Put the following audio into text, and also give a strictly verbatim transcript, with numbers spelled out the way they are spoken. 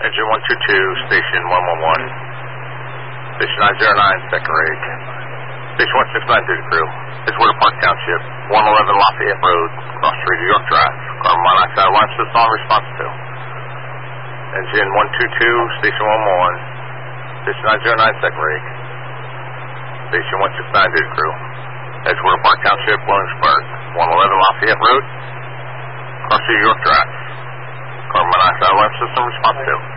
Engine one two two, station one one one. Station nine zero nine, second rig. Station one six nine, duty crew. Edgewater Park Township, one eleven Lafayette Road, cross street of York Drive. Carbon monoxide alarm system on response to. Engine one two two, station one one one. Station nine zero nine, second rig. Station one six nine, duty crew. Edgewater Park Township, Williamsburg, one eleven Lafayette Road, cross street of York Drive. Carbon monoxide alarm system response to.